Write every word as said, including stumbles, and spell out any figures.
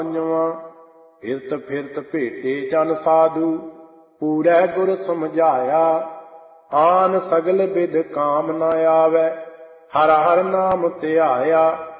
ਪੰਜਵਾਂ ਫਿਰਤ ਫਿਰਤ ਭੇਟੇ ਜਨ ਸਾਧੂ ਪੂਰੈ ਗੁਰ ਸਮਝਾਇਆ। ਆਨ ਸਗਲ ਬਿਧ ਕਾਮ ਨ ਆਵੈ ਹਰਿ ਹਰਿ ਨਾਮ ਧਿਆਇਆ।